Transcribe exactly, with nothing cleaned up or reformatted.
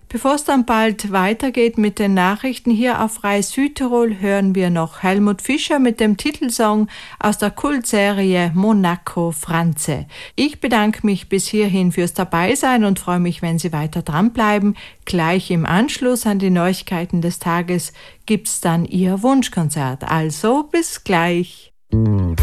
Bevor es dann bald weitergeht mit den Nachrichten hier auf Rai Südtirol, hören wir noch Helmut Fischer mit dem Titelsong aus der Kultserie Monaco Franze. Ich bedanke mich bis hierhin fürs Dabeisein und freue mich, wenn Sie weiter dranbleiben. Gleich im Anschluss an die Neuigkeiten des Tages gibt's dann Ihr Wunschkonzert. Also bis gleich.